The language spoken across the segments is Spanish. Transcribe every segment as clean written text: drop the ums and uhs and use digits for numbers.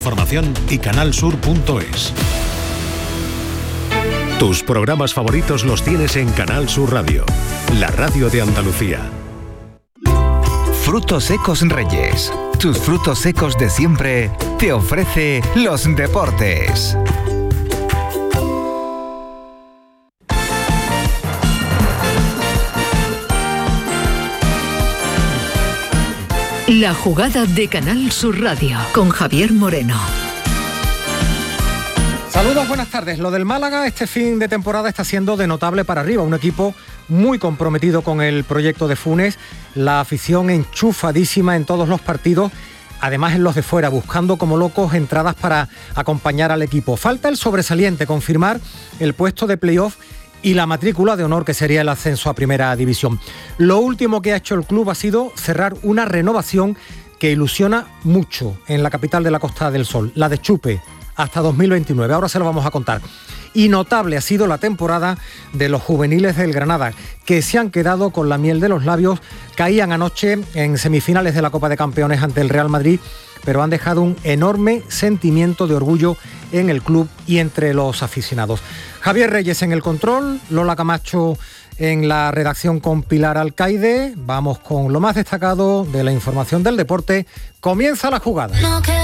Información y canalsur.es. Tus programas favoritos los tienes en Canal Sur Radio, la radio de Andalucía. Frutos secos Reyes. Tus frutos secos de siempre te ofrece los deportes. La jugada de Canal Sur Radio con Javier Moreno. Saludos, buenas tardes. Lo del Málaga este fin de temporada está siendo de notable para arriba. Un equipo muy comprometido con el proyecto de Funes. La afición enchufadísima en todos los partidos, además en los de fuera, buscando como locos entradas para acompañar al equipo. Falta el sobresaliente, confirmar el puesto de playoff y la matrícula de honor, que sería el ascenso a Primera División. Lo último que ha hecho el club ha sido cerrar una renovación que ilusiona mucho en la capital de la Costa del Sol, la de Chupe, hasta 2029. Ahora se lo vamos a contar. Y notable ha sido la temporada de los juveniles del Granada, que se han quedado con la miel de los labios. Caían anoche en semifinales de la Copa de Campeones ante el Real Madrid, pero han dejado un enorme sentimiento de orgullo en el club y entre los aficionados. Javier Reyes en el control, Lola Camacho en la redacción con Pilar Alcaide. Vamos con lo más destacado de la información del deporte. Comienza la jugada.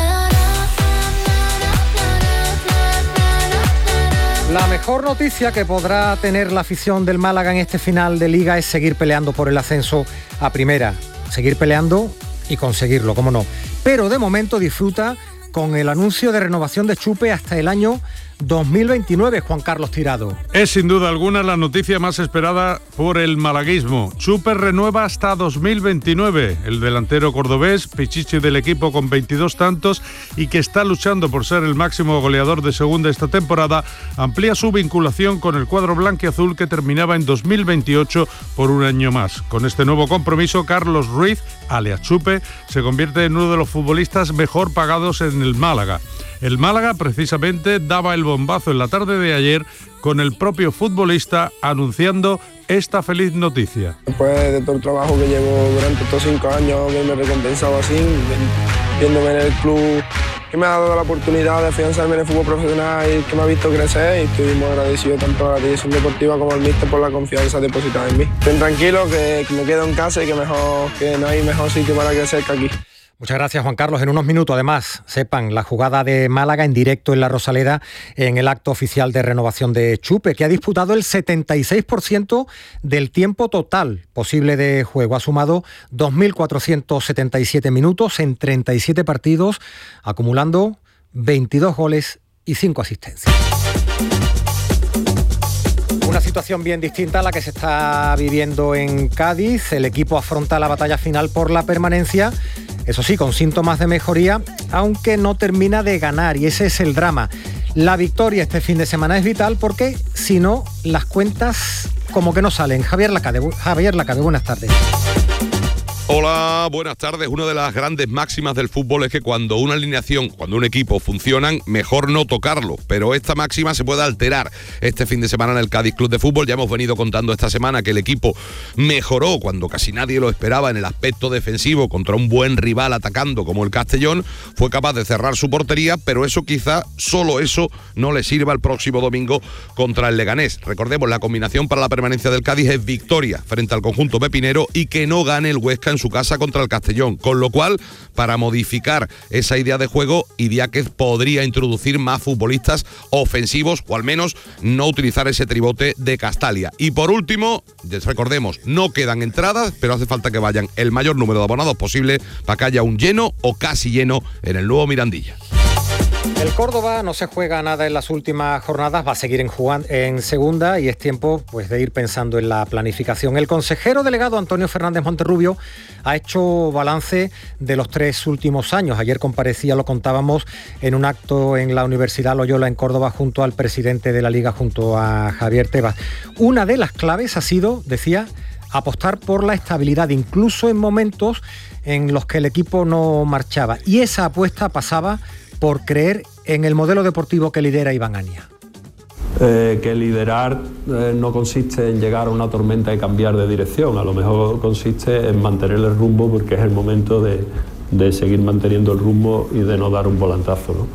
La mejor noticia que podrá tener la afición del Málaga en este final de Liga es seguir peleando por el ascenso a Primera. Seguir peleando y conseguirlo, cómo no. Pero de momento disfruta con el anuncio de renovación de Chupe hasta el año 2029, Juan Carlos Tirado. Es sin duda alguna la noticia más esperada por el malaguismo. Chupe renueva hasta 2029. El delantero cordobés, pichichi del equipo con 22 tantos y que está luchando por ser el máximo goleador de segunda esta temporada, amplía su vinculación con el cuadro blanquiazul que terminaba en 2028 por un año más. Con este nuevo compromiso, Carlos Ruiz, alias Chupe, se convierte en uno de los futbolistas mejor pagados en el Málaga. El Málaga precisamente daba el bombazo en la tarde de ayer con el propio futbolista anunciando esta feliz noticia. Después de todo el trabajo que llevo durante estos 5 años, que me he recompensado así, viéndome en el club, que me ha dado la oportunidad de afianzarme en el fútbol profesional y que me ha visto crecer, y estoy muy agradecido tanto a la dirección deportiva como al míster por la confianza depositada en mí. Estén tranquilos que me quedo en casa y que no hay mejor sitio para crecer que aquí. Muchas gracias, Juan Carlos. En unos minutos, además, sepan la jugada de Málaga en directo en La Rosaleda en el acto oficial de renovación de Chupe, que ha disputado el 76% del tiempo total posible de juego. Ha sumado 2.477 minutos en 37 partidos, acumulando 22 goles y 5 asistencias. Una situación bien distinta a la que se está viviendo en Cádiz. El equipo afronta la batalla final por la permanencia, eso sí, con síntomas de mejoría, aunque no termina de ganar, y ese es el drama. La victoria este fin de semana es vital porque, si no, las cuentas como que no salen. Javier Lacade, buenas tardes. Hola, buenas tardes. Una de las grandes máximas del fútbol es que cuando una alineación, cuando un equipo funcionan, mejor no tocarlo. Pero esta máxima se puede alterar este fin de semana en el Cádiz Club de Fútbol. Ya hemos venido contando esta semana que el equipo mejoró cuando casi nadie lo esperaba en el aspecto defensivo contra un buen rival atacando como el Castellón. Fue capaz de cerrar su portería, pero eso quizá, solo eso, no le sirva el próximo domingo contra el Leganés. Recordemos, la combinación para la permanencia del Cádiz es victoria frente al conjunto pepinero y que no gane el Huesca en su casa contra el Castellón, con lo cual, para modificar esa idea de juego, Idiáquez podría introducir más futbolistas ofensivos, o al menos no utilizar ese tribote de Castalia. Y por último, recordemos, no quedan entradas, pero hace falta que vayan el mayor número de abonados posible para que haya un lleno o casi lleno en el nuevo Mirandilla. El Córdoba no se juega nada en las últimas jornadas, va a seguir en segunda y es tiempo pues de ir pensando en la planificación. El consejero delegado Antonio Fernández Monterrubio ha hecho balance de los 3 últimos años. Ayer comparecía, lo contábamos, en un acto en la Universidad Loyola en Córdoba junto al presidente de la Liga, junto a Javier Tebas. Una de las claves ha sido, decía, apostar por la estabilidad, incluso en momentos en los que el equipo no marchaba. Y esa apuesta pasaba por creer en el modelo deportivo que lidera Iván Ania. Que liderar no consiste en llegar a una tormenta y cambiar de dirección, a lo mejor consiste en mantener el rumbo, porque es el momento de seguir manteniendo el rumbo y de no dar un volantazo, ¿no?